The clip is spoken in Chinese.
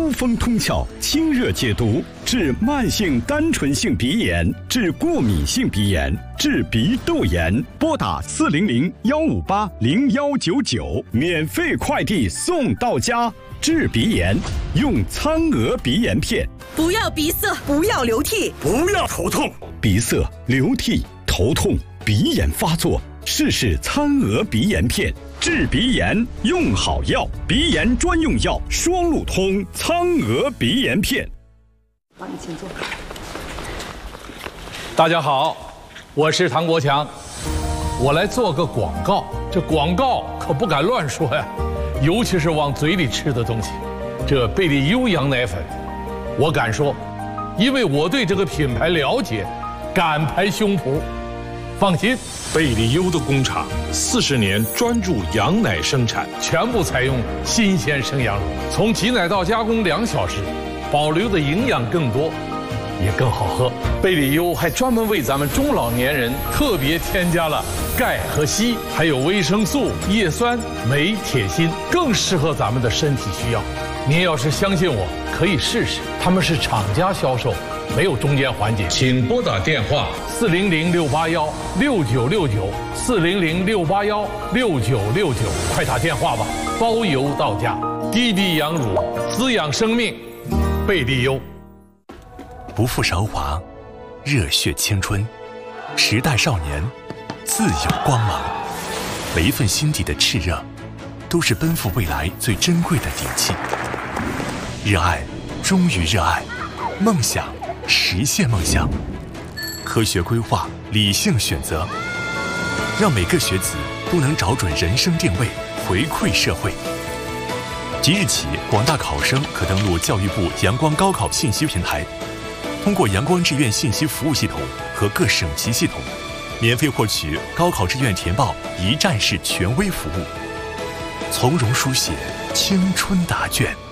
疏风通窍、清热解毒，治慢性单纯性鼻炎，治过敏性鼻炎，治鼻窦炎。拨打400-158-0199，免费快递送到家。治鼻炎用苍鹅鼻炎片。 不要鼻塞，不要流涕， 不要头痛。 鼻塞、流涕、头痛、鼻炎发作，试试苍鹅鼻炎片。治鼻炎用好药，鼻炎专用药双路通苍鹅鼻炎片。 帮你请坐。 大家好，我是唐国强，我来做个广告。这广告可不敢乱说呀，尤其是往嘴里吃的东西。这贝利优羊奶粉，我敢说，因为我对这个品牌了解，敢拍胸脯。放心， 贝利优的工厂40年专注羊奶生产， 全部采用新鲜生羊乳，从挤奶到加工2小时，保留的营养更多，也更好喝。贝利优还专门为咱们中老年人特别添加了钙和硒，还有维生素、叶酸、镁、铁、锌，更适合咱们的身体需要。您要是相信我，可以试试，他们是厂家销售，没有中间环节。 请拨打电话 400-681-6969，400-681-6969，快打电话吧，包邮到家。滴滴羊乳，滋养生命，贝利优。 不负韶华，热血青春，时代少年，自有光芒。每一份心底的炽热，都是奔赴未来最珍贵的底气。热爱，忠于热爱，梦想，实现梦想。科学规划，理性选择，让每个学子都能找准人生定位，回馈社会。即日起，广大考生可登录教育部阳光高考信息平台，通过阳光志愿信息服务系统和各省级系统，免费获取高考志愿填报一站式权威服务，从容书写青春答卷。